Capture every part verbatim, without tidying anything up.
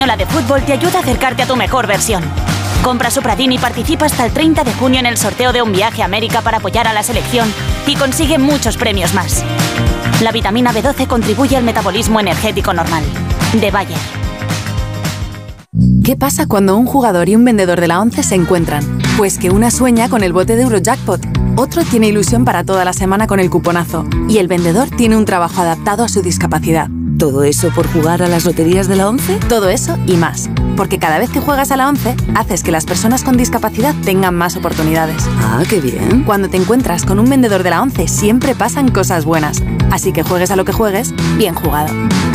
de Fútbol te ayuda a acercarte a tu mejor versión. Compra Supradin y participa hasta el treinta de junio en el sorteo de un viaje a América para apoyar a la selección y consigue muchos premios más. La vitamina B doce contribuye al metabolismo energético normal. De Bayer. ¿Qué pasa cuando un jugador y un vendedor de la ONCE se encuentran? Pues que una sueña con el bote de Eurojackpot, otro tiene ilusión para toda la semana con el cuponazo y el vendedor tiene un trabajo adaptado a su discapacidad. ¿Todo eso por jugar a las loterías de la ONCE? Todo eso y más. Porque cada vez que juegas a la ONCE, haces que las personas con discapacidad tengan más oportunidades. Ah, qué bien. Cuando te encuentras con un vendedor de la ONCE, siempre pasan cosas buenas. Así que juegues a lo que juegues, bien jugado.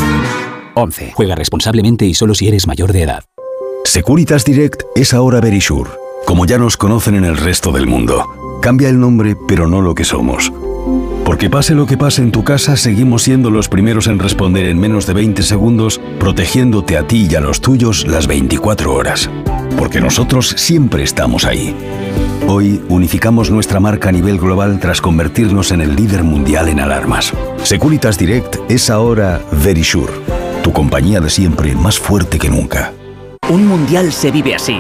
ONCE. Juega responsablemente y solo si eres mayor de edad. Securitas Direct es ahora Verisure, como ya nos conocen en el resto del mundo. Cambia el nombre, pero no lo que somos. Porque pase lo que pase en tu casa, seguimos siendo los primeros en responder en menos de veinte segundos, protegiéndote a ti y a los tuyos las veinticuatro horas. Porque nosotros siempre estamos ahí. Hoy unificamos nuestra marca a nivel global tras convertirnos en el líder mundial en alarmas. Securitas Direct es ahora Verisure, tu compañía de siempre más fuerte que nunca. Un mundial se vive así.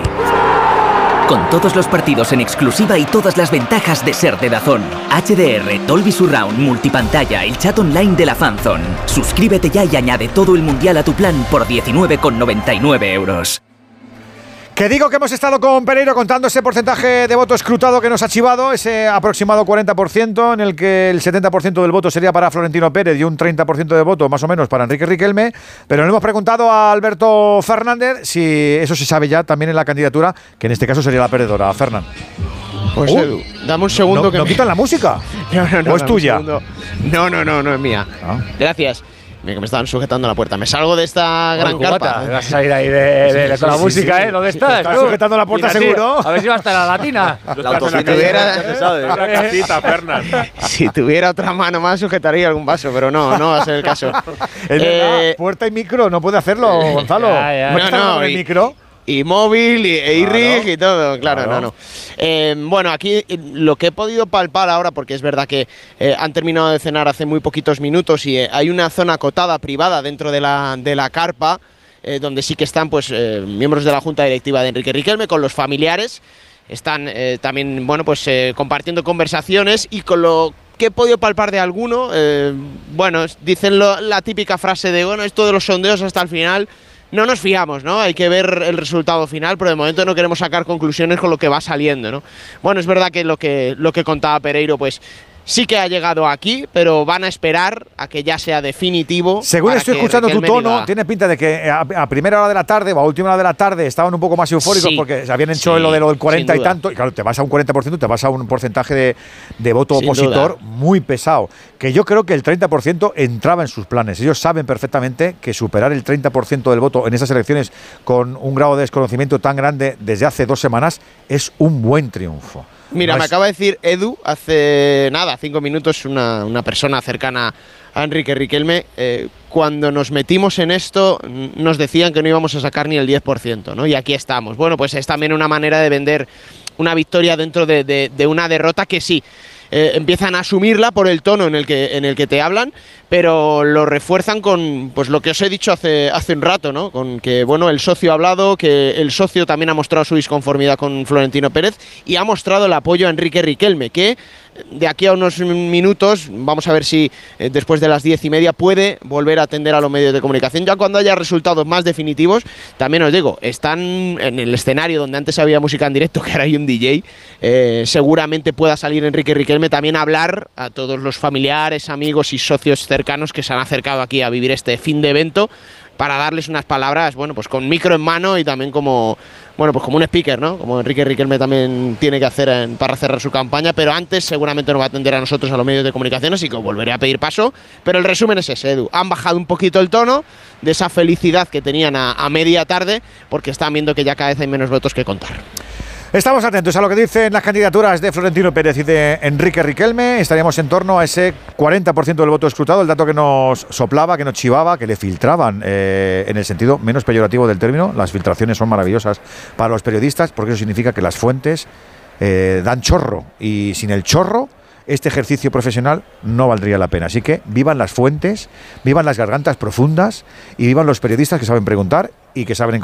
Con todos los partidos en exclusiva y todas las ventajas de ser de DAZN. H D R, Dolby Surround, multipantalla, el chat online de la Fanzone. Suscríbete ya y añade todo el mundial a tu plan por diecinueve con noventa y nueve euros. Que digo que hemos estado con Pereiro contando ese porcentaje de voto escrutado que nos ha chivado, ese aproximado cuarenta por ciento, en el que el setenta por ciento del voto sería para Florentino Pérez y un treinta por ciento de voto más o menos para Enrique Riquelme, pero le hemos preguntado a Alberto Fernández si eso se sabe ya también en la candidatura, que en este caso sería la perdedora. Fernán. Pues uh, Edu, dame un segundo no, que... ¿No me... quitan la música? No, no, no. ¿O es tuya? No, no, no, no es mía. Ah. Gracias. Mira, que me estaban sujetando la puerta. Me salgo de esta gran Bueno, carpa. Te vas a ir ahí de, de, de, de con la sí, música, sí, ¿eh? ¿Dónde estás? Estás sujetando la puerta, seguro. A ver si va hasta la latina. La autocita tuviera... La casita, Fernán. Si tuviera otra mano más, sujetaría algún vaso, pero no, no va a ser el caso. Es eh, puerta y micro, no puede hacerlo, Gonzalo. Ya, ya. ¿No, no, no, el y, micro? Y móvil, y, e iRig claro. y todo, claro, claro. no, no. Eh, bueno, aquí lo que he podido palpar ahora, porque es verdad que eh, han terminado de cenar hace muy poquitos minutos y eh, hay una zona acotada privada dentro de la, de la carpa, eh, donde sí que están pues eh, miembros de la Junta Directiva de Enrique Riquelme con los familiares, están eh, también, bueno, pues eh, compartiendo conversaciones y con lo que he podido palpar de alguno, eh, bueno, dicen lo, la típica frase de, bueno, esto de los sondeos hasta el final... No nos fiamos, ¿no? Hay que ver el resultado final, pero de momento no queremos sacar conclusiones con lo que va saliendo, ¿no? Bueno, es verdad que lo que, lo que contaba Pereiro, pues sí que ha llegado aquí, pero van a esperar a que ya sea definitivo. Según estoy escuchando tu tono, diga... tiene pinta de que a, a primera hora de la tarde o a última hora de la tarde estaban un poco más eufóricos sí, porque se habían hecho sí, lo de lo del cuarenta y tanto, y claro, te vas a un cuarenta por ciento, te vas a un porcentaje de, de voto sin opositor duda. Muy pesado, que yo creo que el treinta por ciento entraba en sus planes. Ellos saben perfectamente que superar el treinta por ciento del voto en esas elecciones con un grado de desconocimiento tan grande desde hace dos semanas es un buen triunfo. Mira, no me es... acaba de decir Edu hace nada, cinco minutos, una, una persona cercana a Enrique Riquelme, eh, cuando nos metimos en esto nos decían que no íbamos a sacar ni el diez por ciento, ¿no? Y aquí estamos. Bueno, pues es también una manera de vender una victoria dentro de, de, de una derrota que sí, eh, empiezan a asumirla por el tono en el que, en el que te hablan, pero lo refuerzan con pues lo que os he dicho hace, hace un rato, ¿no? Con que bueno, el socio ha hablado, que el socio también ha mostrado su disconformidad con Florentino Pérez y ha mostrado el apoyo a Enrique Riquelme, que de aquí a unos minutos, vamos a ver si eh, después de las diez y media puede volver a atender a los medios de comunicación. Ya cuando haya resultados más definitivos, también os digo, están en el escenario donde antes había música en directo, que ahora hay un D J, eh, seguramente pueda salir Enrique Riquelme también a hablar a todos los familiares, amigos y socios cercanos que se han acercado aquí a vivir este fin de evento, para darles unas palabras, bueno, pues con micro en mano y también como, bueno, pues como un speaker, ¿no? Como Enrique Riquelme también tiene que hacer en, para cerrar su campaña, pero antes seguramente nos va a atender a nosotros, a los medios de comunicación, así que volveré a pedir paso, pero el resumen es ese, Edu. Han bajado un poquito el tono de esa felicidad que tenían a, a media tarde, porque están viendo que ya cada vez hay menos votos que contar. Estamos atentos a lo que dicen las candidaturas de Florentino Pérez y de Enrique Riquelme. Estaríamos en torno a ese cuarenta por ciento del voto escrutado, el dato que nos soplaba, que nos chivaba, que le filtraban eh, en el sentido menos peyorativo del término. Las filtraciones son maravillosas para los periodistas porque eso significa que las fuentes eh, dan chorro y sin el chorro este ejercicio profesional no valdría la pena. Así que vivan las fuentes, vivan las gargantas profundas y vivan los periodistas que saben preguntar y que saben